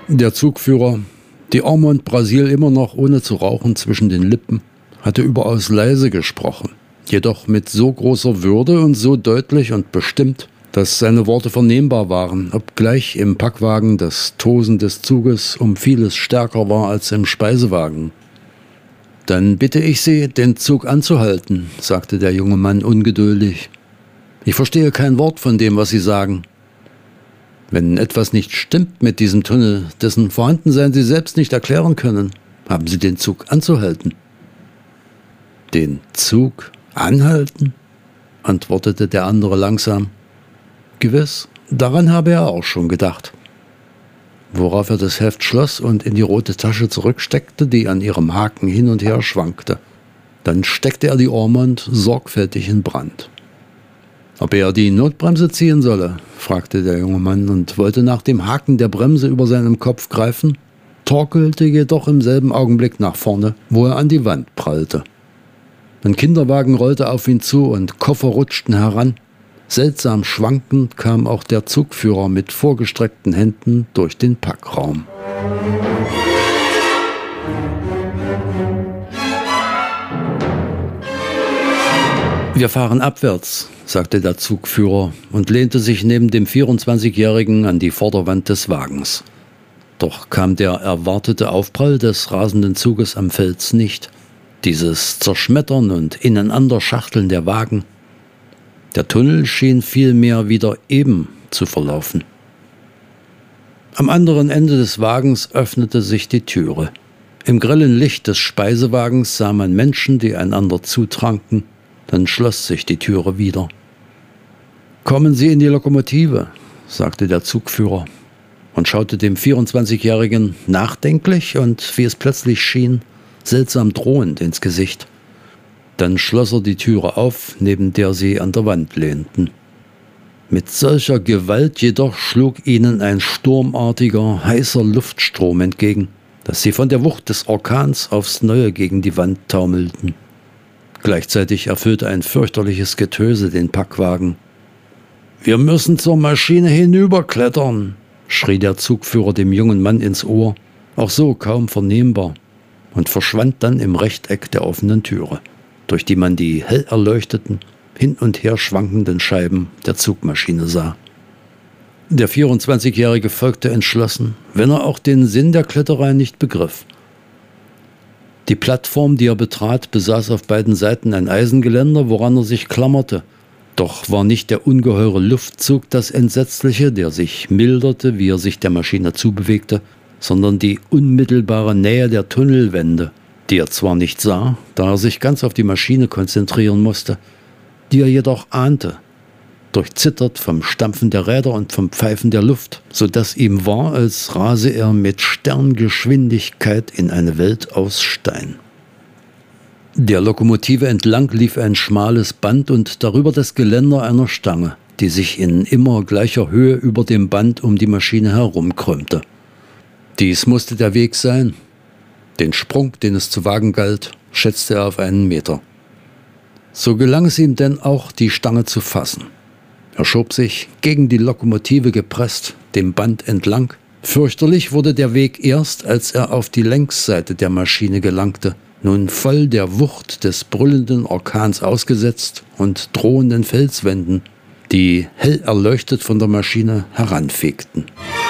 Der Zugführer, die Ormond Brasil immer noch ohne zu rauchen zwischen den Lippen, hatte überaus leise gesprochen, jedoch mit so großer Würde und so deutlich und bestimmt, dass seine Worte vernehmbar waren, obgleich im Packwagen das Tosen des Zuges um vieles stärker war als im Speisewagen. »Dann bitte ich Sie, den Zug anzuhalten«, sagte der junge Mann ungeduldig. »Ich verstehe kein Wort von dem, was Sie sagen. Wenn etwas nicht stimmt mit diesem Tunnel, dessen Vorhandensein Sie selbst nicht erklären können, haben Sie den Zug anzuhalten.« »Den Zug anhalten?«, antwortete der andere langsam. »Gewiss, daran habe er auch schon gedacht.« Worauf er das Heft schloss und in die rote Tasche zurücksteckte, die an ihrem Haken hin und her schwankte. Dann steckte er die Ormond sorgfältig in Brand. »Ob er die Notbremse ziehen solle?«, fragte der junge Mann und wollte nach dem Haken der Bremse über seinem Kopf greifen, torkelte jedoch im selben Augenblick nach vorne, wo er an die Wand prallte. Ein Kinderwagen rollte auf ihn zu und Koffer rutschten heran. Seltsam schwankend kam auch der Zugführer mit vorgestreckten Händen durch den Packraum. »Wir fahren abwärts«, sagte der Zugführer und lehnte sich neben dem 24-Jährigen an die Vorderwand des Wagens. Doch kam der erwartete Aufprall des rasenden Zuges am Fels nicht. Dieses Zerschmettern und Ineinanderschachteln der Wagen. Der Tunnel schien vielmehr wieder eben zu verlaufen. Am anderen Ende des Wagens öffnete sich die Türe. Im grellen Licht des Speisewagens sah man Menschen, die einander zutranken. Dann schloss sich die Türe wieder. »Kommen Sie in die Lokomotive«, sagte der Zugführer und schaute dem 24-Jährigen nachdenklich und, wie es plötzlich schien, seltsam drohend ins Gesicht. Dann schloss er die Türe auf, neben der sie an der Wand lehnten. Mit solcher Gewalt jedoch schlug ihnen ein sturmartiger, heißer Luftstrom entgegen, dass sie von der Wucht des Orkans aufs Neue gegen die Wand taumelten. Gleichzeitig erfüllte ein fürchterliches Getöse den Packwagen. »Wir müssen zur Maschine hinüberklettern«, schrie der Zugführer dem jungen Mann ins Ohr, auch so kaum vernehmbar, und verschwand dann im Rechteck der offenen Türe, durch die man die hell erleuchteten, hin und her schwankenden Scheiben der Zugmaschine sah. Der 24-Jährige folgte entschlossen, wenn er auch den Sinn der Kletterei nicht begriff. Die Plattform, die er betrat, besaß auf beiden Seiten ein Eisengeländer, woran er sich klammerte. Doch war nicht der ungeheure Luftzug das Entsetzliche, der sich milderte, wie er sich der Maschine zubewegte, sondern die unmittelbare Nähe der Tunnelwände, die er zwar nicht sah, da er sich ganz auf die Maschine konzentrieren musste, die er jedoch ahnte, durchzittert vom Stampfen der Räder und vom Pfeifen der Luft, so dass ihm war, als rase er mit Sterngeschwindigkeit in eine Welt aus Stein. Der Lokomotive entlang lief ein schmales Band und darüber das Geländer einer Stange, die sich in immer gleicher Höhe über dem Band um die Maschine herumkrümmte. Dies musste der Weg sein. Den Sprung, den es zu wagen galt, schätzte er auf 1 Meter. So gelang es ihm denn auch, die Stange zu fassen. Er schob sich, gegen die Lokomotive gepresst, dem Band entlang. Fürchterlich wurde der Weg erst, als er auf die Längsseite der Maschine gelangte, nun voll der Wucht des brüllenden Orkans ausgesetzt und drohenden Felswänden, die hell erleuchtet von der Maschine heranfegten.